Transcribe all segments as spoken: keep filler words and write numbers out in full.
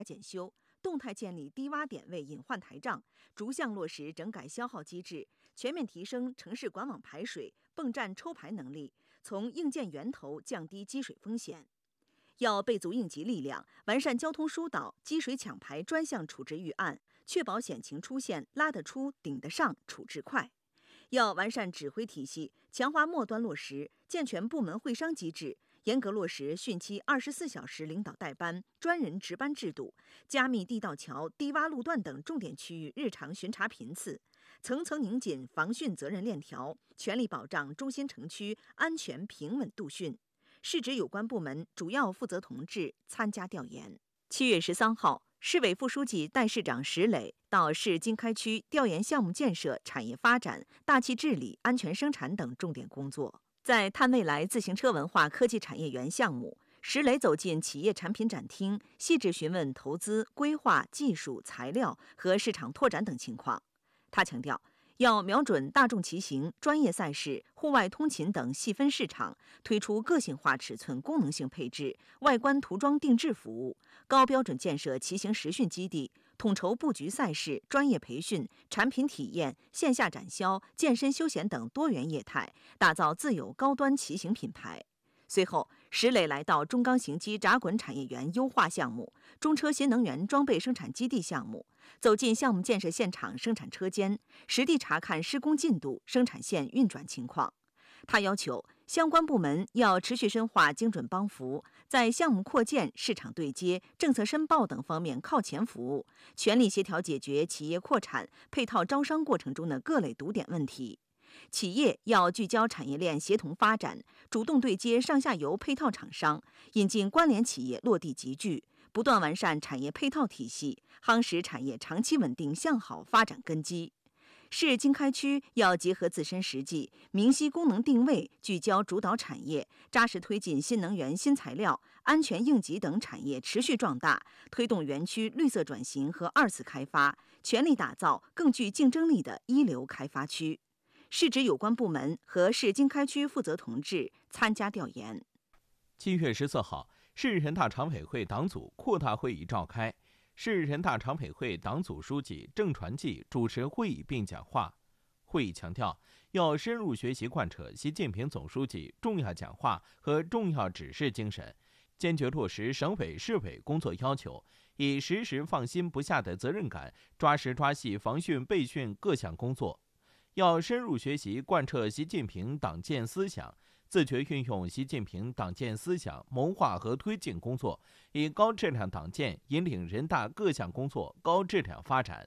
检修，动态建立低洼点位隐患台障，逐项落实整改消耗机制，全面提升城市管网排水、泵站抽排能力，从硬件源头降低积水风险。要备足应急力量，完善交通疏导、积水抢排专项处置预案，确保险情出现拉得出、顶得上、处置快。要完善指挥体系，强化末端落实，健全部门会商机制，严格落实汛期二十四小时领导带班、专人值班制度，加密地道桥、低洼路段等重点区域日常巡查频次，层层拧紧防汛责任链条，全力保障中心城区安全平稳度汛。市指有关部门主要负责同志参加调研。七月十三号，市委副书记、代市长石磊到市经开区调研项目建设、产业发展、大气治理、安全生产等重点工作。在探未来自行车文化科技产业园项目，石磊走进企业产品展厅，细致询问投资、规划、技术、材料和市场拓展等情况。他强调，要瞄准大众骑行、专业赛事、户外通勤等细分市场，推出个性化尺寸功能性配置、外观涂装定制服务，高标准建设骑行实训基地，统筹布局赛事、专业培训、产品体验、线下展销、健身休闲等多元业态，打造自有高端骑行品牌。随后，石磊来到中钢行机闸滚产业园优化项目、中车新能源装备生产基地项目，走进项目建设现场生产车间，实地查看施工进度、生产线运转情况。他要求相关部门要持续深化精准帮扶，在项目扩建、市场对接、政策申报等方面靠前服务，全力协调解决企业扩产、配套招商过程中的各类堵点问题。企业要聚焦产业链协同发展，主动对接上下游配套厂商，引进关联企业落地集聚，不断完善产业配套体系，夯实产业长期稳定向好发展根基。市经开区要结合自身实际，明晰功能定位，聚焦主导产业，扎实推进新能源、新材料、安全应急等产业持续壮大，推动园区绿色转型和二次开发，全力打造更具竞争力的一流开发区。市指有关部门和市经开区负责同志参加调研。 七月十四号，市人大常委会党组扩大会议召开，市人大常委会党组书记郑传纪主持会议并讲话。会议强调，要深入学习贯彻习近平总书记重要讲话和重要指示精神，坚决落实省委市委工作要求，以时时放心不下的责任感，抓实抓细防汛备汛各项工作。要深入学习贯彻习近平党建思想，自觉运用习近平党建思想谋划和推进工作，以高质量党建引领人大各项工作高质量发展。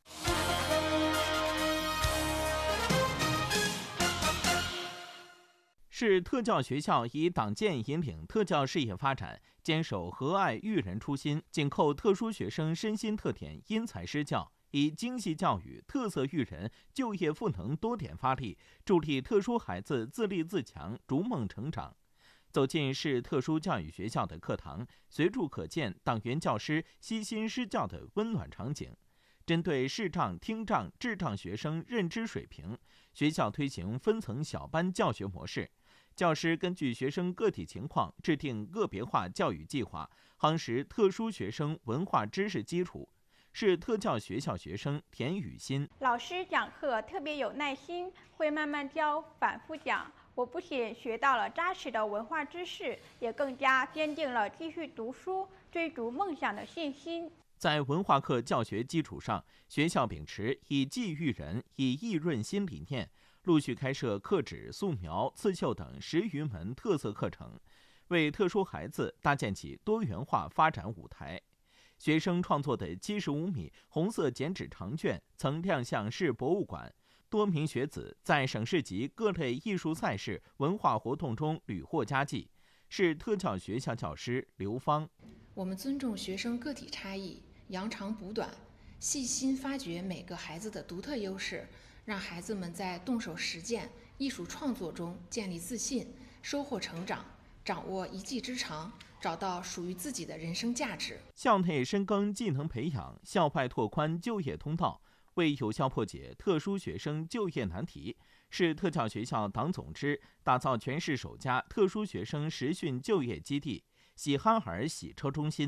市特教学校以党建引领特教事业发展，坚守和爱育人初心，紧扣特殊学生身心特点，因材施教，以精细教育、特色育人、就业赋能多点发力，助力特殊孩子自立自强、逐梦成长。走进市特殊教育学校的课堂，随处可见党员教师悉心施教的温暖场景。针对视障、听障、智障学生认知水平，学校推行分层小班教学模式，教师根据学生个体情况制定个别化教育计划，夯实特殊学生文化知识基础。是特教学校学生田雨欣， 老师讲课特别有耐心，会慢慢教，反复讲。我不仅学到了扎实的文化知识，也更加坚定了继续读书、追逐梦想的信心。 在文化课教学基础上，学校秉持以技育人、以艺润心理念，陆续开设刻纸、素描、刺绣等十余门特色课程，为特殊孩子搭建起多元化发展舞台。学生创作的七十五米红色剪纸长卷曾亮相市博物馆，多名学子在省市级各类艺术赛事、文化活动中屡获佳绩。是特教学校教师刘芳。 我们尊重学生个体差异，扬长补短，细心发掘每个孩子的独特优势，让孩子们在动手实践、艺术创作中建立自信，收获成长，掌握一技之长，找到属于自己的人生价值。 校内深耕技能培养，校外拓宽就业通道，为有效破解特殊学生就业难题，市特教学校党总支打造全市首家特殊学生实训就业基地——喜憨儿洗车中心。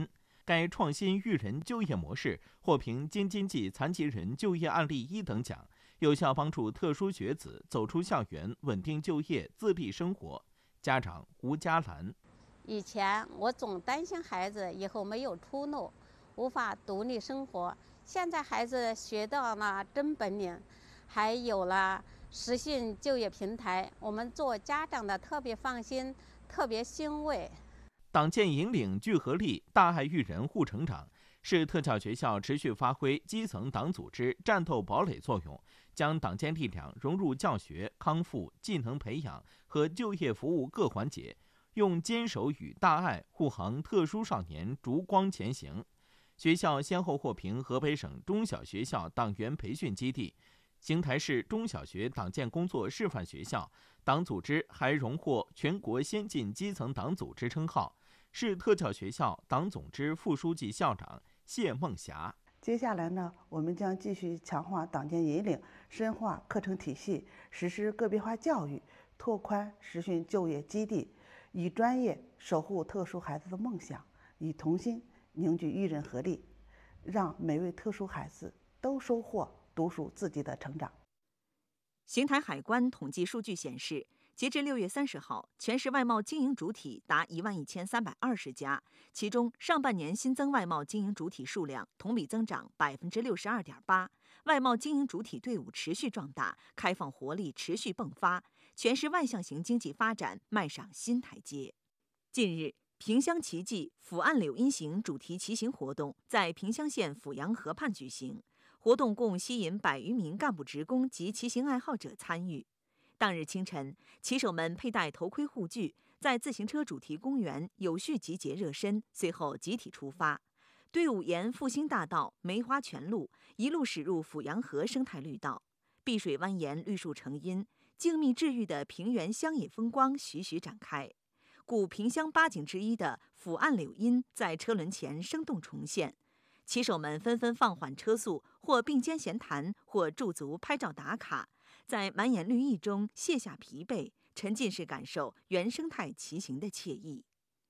该创新育人就业模式获评京津冀残疾人就业案例一等奖，有效帮助特殊学子走出校园，稳定就业，自立生活。家长吴佳兰： 以前我总担心孩子以后没有出路，无法独立生活。现在孩子学到了真本领，还有了实信就业平台，我们做家长的特别放心，特别欣慰。 党建引领聚合力，大爱育人护成长，是特教学校持续发挥基层党组织战斗堡垒作用，将党建力量融入教学、康复、技能培养和就业服务各环节，用坚守与大爱护航特殊少年烛光前行。学校先后获评河北省中小学校党员培训基地、邢台市中小学党建工作示范学校，党组织还荣获全国先进基层党组织称号。市特教学校党总支副书记、校长谢梦霞。 接下来呢，我们将继续强化党建引领，深化课程体系，实施个别化教育，拓宽实训就业基地，以专业守护特殊孩子的梦想，以同心凝聚育人合力，让每位特殊孩子都收获独属自己的成长。 邢台海关统计数据显示，截至六月三十号，全市外贸经营主体达一万一千三百二十家，其中上半年新增外贸经营主体数量同比增长百分之六十二点八，外贸经营主体队伍持续壮大，开放活力持续迸发，全市外向型经济发展迈上新台阶。近日，萍乡奇迹抚岸柳荫行主题骑行活动在萍乡县阜阳河畔举行，活动共吸引百余名干部职工及骑行爱好者参与。当日清晨，骑手们佩戴头盔护具，在自行车主题公园有序集结热身，随后集体出发。队伍沿复兴大道、梅花泉路一路驶入阜阳河生态绿道，碧水蜿蜒，绿树成荫，静谧治愈的平原乡野风光徐徐展开。故萍乡八景之一的抚岸柳荫在车轮前生动重现，骑手们纷纷放缓车速，或并肩闲谈，或驻足拍照打卡，在满眼绿意中卸下疲惫，沉浸式感受原生态骑行的惬意。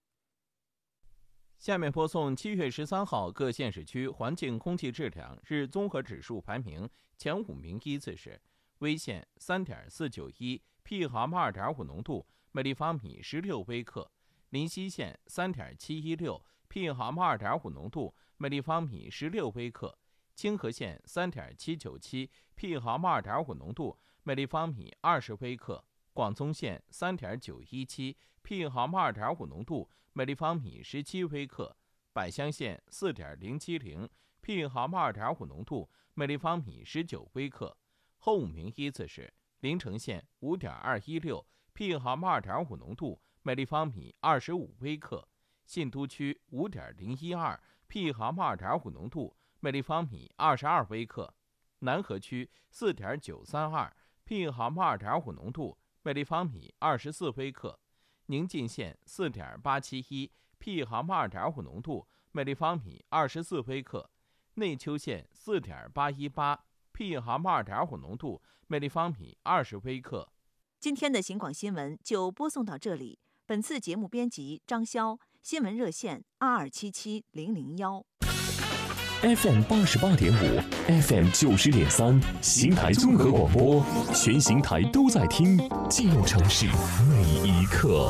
下面播送七月十三号各县市区环境空气质量日综合指数排名，前五名依次是：威县三点四九一 P M 二点五浓度，每立方米十六微克；临溪县三点七一六 P M 二点五浓度，每立方米十六微克；清河县三点七九七 P M 二点五浓度，每立方米二十微克；广宗县三点九一七 P M 二点五浓度，每立方米十七微克；百乡县四点零七零 P M 二点五浓度，每立方米十九微克。后五名依次是：临城县五点二一六 P M 二点五浓度，每立方米二十五微克；信都区五点零一二 P M 二点五浓度，每立方米二十二微克；南河区四点九三二 P M 二点五浓度，每立方米二十四微克；宁晋县四点八七一 P M 二点五浓度，每立方米二十四微克；内丘县四点八一八 P M 二点五浓度，每立方米二十微克。 今天的邢广新闻就播送到这里。本次节目编辑张潇，新闻热线二二七七零零幺。 F M 八十八点五 ，F M 九十点三，邢台综合广播，全邢台都在听，记录城市每一刻。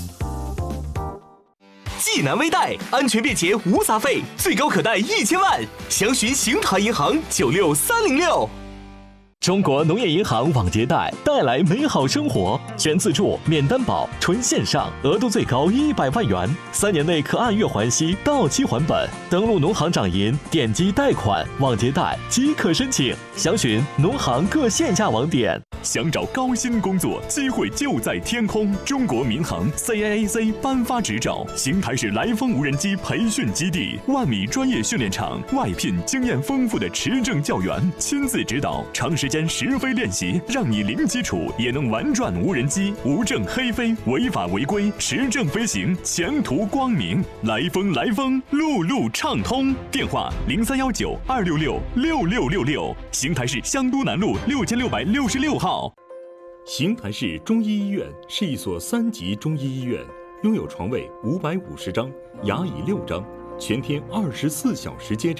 济南微贷安全便捷无杂费，最高可贷一千万，详询邢台银行九六三零六。 中国农业银行网结贷带来美好生活，全自助、免担保、纯线上，额度最高一百万元，三年内可按月还息，到期还本。登录农行掌银，点击贷款、网结贷即可申请，详询农行各线下网点。 想找高薪工作，机会就在天空。中国民航 C A A C 颁发执照，邢台市来风无人机培训基地，万米专业训练场，外聘经验丰富的持证教员，亲自指导，长时间实飞练习，让你零基础也能玩转无人机，无证黑飞，违法违规，持证飞行，前途光明。来风来风，路路畅通。电话零三幺九二六六六六六六，邢台市香都南路六千六百六十六号。 邢台市中医医院是一所三级中医医院，拥有床位五百五十张，牙椅六张， 全天二十四小时接诊。